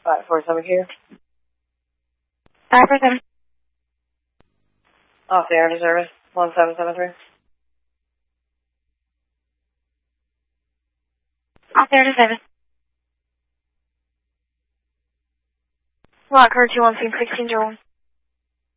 547 here. 547. Off the air to service. 1773. Off there to service. Lock her 216 1601.